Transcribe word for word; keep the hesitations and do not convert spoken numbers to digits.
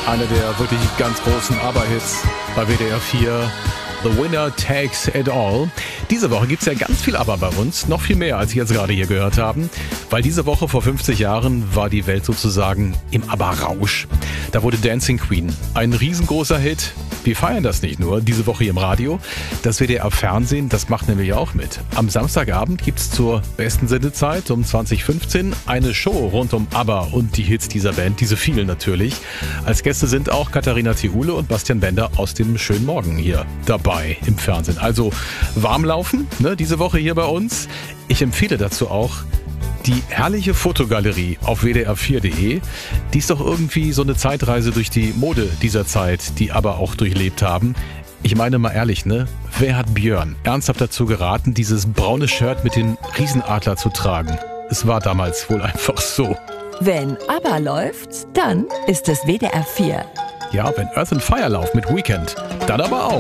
Einer der wirklich ganz großen ABBA-Hits bei W D R vier. The Winner Takes It All. Diese Woche gibt's ja ganz viel ABBA bei uns. Noch viel mehr, als Sie jetzt gerade hier gehört haben. Weil diese Woche vor fünfzig Jahren war die Welt sozusagen im ABBA-Rausch. Da wurde Dancing Queen ein riesengroßer Hit. Wir feiern das nicht nur diese Woche hier im Radio. Das W D R-Fernsehen, das macht nämlich auch mit. Am Samstagabend gibt's zur besten Sendezeit um zwanzig fünfzehn eine Show rund um ABBA und die Hits dieser Band, diese vielen natürlich. Als Gäste sind auch Katharina Thiule und Bastian Bender aus dem Schönen Morgen hier dabei im Fernsehen. Also warm laufen, ne, diese Woche hier bei uns. Ich empfehle dazu auch die herrliche Fotogalerie auf W D R vier Punkt de. Die ist doch irgendwie so eine Zeitreise durch die Mode dieser Zeit, die aber auch durchlebt haben. Ich meine mal ehrlich, ne? Wer hat Björn ernsthaft dazu geraten, dieses braune Shirt mit dem Riesenadler zu tragen? Es war damals wohl einfach so. Wenn ABBA läuft, dann ist es W D R vier. Ja, wenn Earth and Fire läuft mit Weekend, dann aber auch.